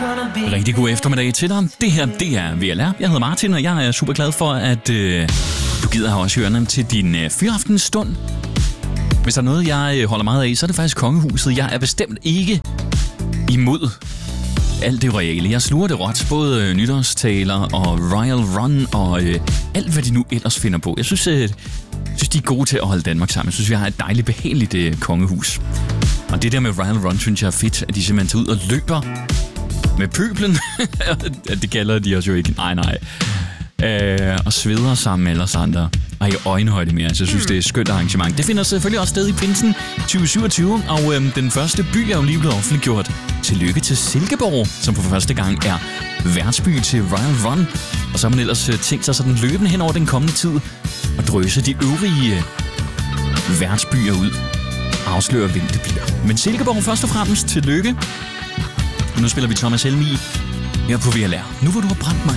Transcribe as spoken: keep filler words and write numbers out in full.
Rigtig god eftermiddag til dig. Det her, det er V L R. Jeg hedder Martin, og jeg er super glad for, at øh, du gider have også ørerne til din øh, fyraftensstund. Hvis der er noget, jeg holder meget af, så er det faktisk kongehuset. Jeg er bestemt ikke imod alt det royale. Jeg sluger det råt. Både øh, nytårstaler og Royal Run og øh, alt, hvad de nu ellers finder på. Jeg synes, øh, jeg synes, de er gode til at holde Danmark sammen. Jeg synes, vi har et dejligt, behageligt øh, kongehus. Og det der med Royal Run, synes jeg er fedt, at de simpelthen tager ud og løber med pøblen. Det kalder de os jo ikke. Nej, nej. Øh, og sveder sammen med ellers andre. Og i øjenhøjde mere. Så jeg synes, det er et skønt arrangement. Det finder selvfølgelig også sted i pinsen tyve syvogtyve. Og øh, den første by er jo lige blevet offentliggjort. Tillykke til Silkeborg, som for første gang er værtsby til Royal Run. Og så har man ellers øh, tænkt sig sådan løbende hen over den kommende tid og drøse de øvrige øh, værtsbyer ud. Afslører, hvem det bliver. Men Silkeborg først og fremmest tillykke. Nu spiller vi Thomas Helmig her på V L R. Nu hvor du har brændt mig.